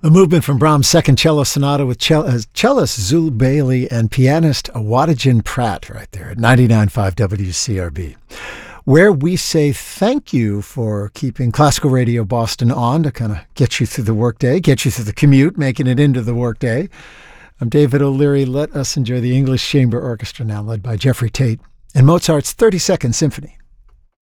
A movement from Brahms' Second Cello Sonata with cellist Zul Bailey and pianist Awadajan Pratt right there at 99.5 WCRB, where we say thank you for keeping Classical Radio Boston on to kind of get you through the workday, get you through the commute, making it into the workday. I'm David O'Leary. Let us enjoy the English Chamber Orchestra now, led by Jeffrey Tate, and Mozart's 32nd Symphony.